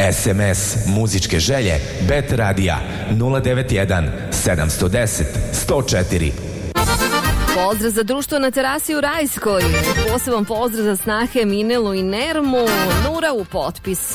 SMS muzičke želje Bet Radija 091 710 104. Pozdrav za društvo na terasi u Rajskoj. Poseban pozdrav za snahe Minelu i Nermu. Nura u potpis.